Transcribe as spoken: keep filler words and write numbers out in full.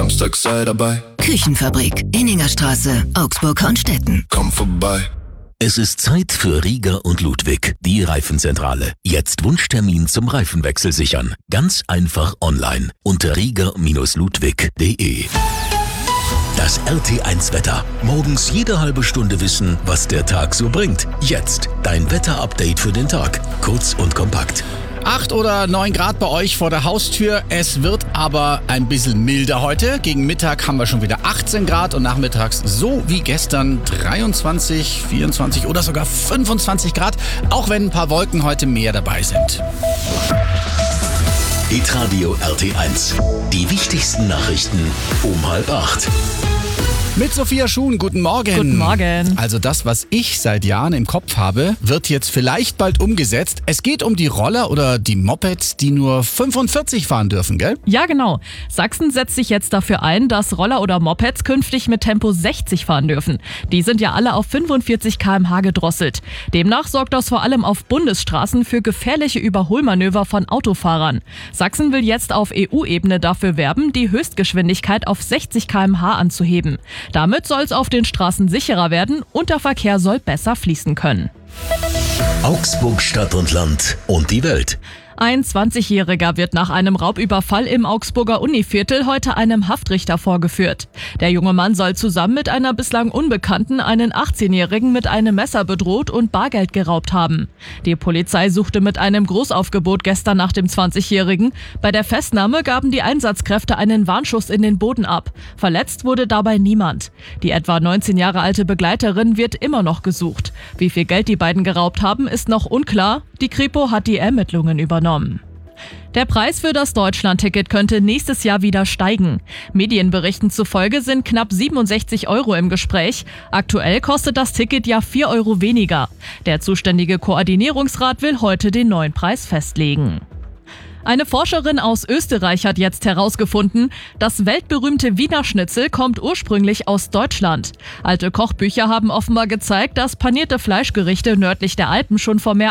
Samstag sei dabei. Küchenfabrik, Inningerstraße, Augsburg-Hornstetten. Komm vorbei. Es ist Zeit für Rieger und Ludwig, die Reifenzentrale. Jetzt Wunschtermin zum Reifenwechsel sichern. Ganz einfach online unter rieger Ludwig punkt de. Das R T eins Wetter. Morgens jede halbe Stunde wissen, was der Tag so bringt. Jetzt dein Wetterupdate für den Tag. Kurz und kompakt. acht oder neun Grad bei euch vor der Haustür. Es wird aber ein bisschen milder heute. Gegen Mittag haben wir schon wieder achtzehn Grad und nachmittags so wie gestern dreiundzwanzig, vierundzwanzig oder sogar fünfundzwanzig Grad. Auch wenn ein paar Wolken heute mehr dabei sind. Hitradio R T eins. Die wichtigsten Nachrichten um halb acht. Mit Sophia Schuhn, guten Morgen. Guten Morgen. Also das, was ich seit Jahren im Kopf habe, wird jetzt vielleicht bald umgesetzt. Es geht um die Roller oder die Mopeds, die nur fünfundvierzig fahren dürfen, gell? Ja, genau. Sachsen setzt sich jetzt dafür ein, dass Roller oder Mopeds künftig mit Tempo sechzig fahren dürfen. Die sind ja alle auf fünfundvierzig Kilometer pro Stunde gedrosselt. Demnach sorgt das vor allem auf Bundesstraßen für gefährliche Überholmanöver von Autofahrern. Sachsen will jetzt auf E U-Ebene dafür werben, die Höchstgeschwindigkeit auf sechzig Kilometer pro Stunde anzuheben. Damit soll es auf den Straßen sicherer werden und der Verkehr soll besser fließen können. Augsburg Stadt und Land und die Welt. Ein zwanzigjähriger wird nach einem Raubüberfall im Augsburger Univiertel heute einem Haftrichter vorgeführt. Der junge Mann soll zusammen mit einer bislang Unbekannten einen achtzehnjährigen mit einem Messer bedroht und Bargeld geraubt haben. Die Polizei suchte mit einem Großaufgebot gestern nach dem zwanzigjährigen. Bei der Festnahme gaben die Einsatzkräfte einen Warnschuss in den Boden ab. Verletzt wurde dabei niemand. Die etwa neunzehn Jahre alte Begleiterin wird immer noch gesucht. Wie viel Geld die beiden geraubt haben, ist noch unklar. Die Kripo hat die Ermittlungen übernommen. Der Preis für das Deutschland-Ticket könnte nächstes Jahr wieder steigen. Medienberichten zufolge sind knapp siebenundsechzig Euro im Gespräch. Aktuell kostet das Ticket ja vier Euro weniger. Der zuständige Koordinierungsrat will heute den neuen Preis festlegen. Eine Forscherin aus Österreich hat jetzt herausgefunden, das weltberühmte Wiener Schnitzel kommt ursprünglich aus Deutschland. Alte Kochbücher haben offenbar gezeigt, dass panierte Fleischgerichte nördlich der Alpen schon vor mehr